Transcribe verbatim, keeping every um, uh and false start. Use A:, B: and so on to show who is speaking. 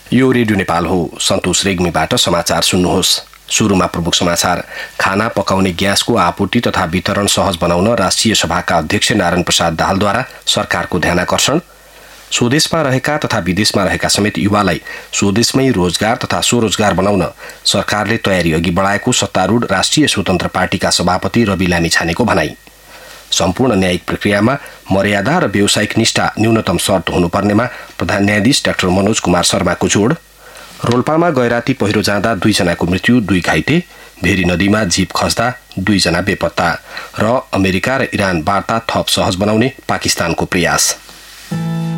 A: यो रेडियो नेपाल हो। सन्तोष रेग्मीबाट समाचार सुन्नुहोस्। सुरुमा प्रमुख समाचार। खाना पकाउने ग्यासको आपूर्ति तथा वितरण सहज बनाउन राष्ट्रिय सभाका अध्यक्ष नारायण प्रसाद दाहालद्वारा सरकारको ध्यानाकर्षण। स्वदेशमा रहेका तथा विदेशमा रहेका समेत युवालाई स्वदेशमै रोजगार तथा स्वरोजगार बनाउन सरकारले तयारी अघि बढाएको सत्तारूढ राष्ट्रिय स्वतन्त्र पार्टीका सभापति रवि लामिछानेको भनाई। सम्पूर्ण न्यायिक प्रक्रियामा मर्यादा र व्यावसायिक निष्ठा न्यूनतम शर्त हुनुपर्नेमा प्रधान न्यायाधीश डाक्टर मनोज कुमार शर्माको जोड। रोल्पामा गैराती पहिरो जाँदा दुईजनाको मृत्यु, दुई घाइते। भेरी नदीमा जीप खस्दा दुईजना बेपत्ता। र अमेरिका र इरान वार्ता थप सहज बनाउने पाकिस्तानको प्रयास।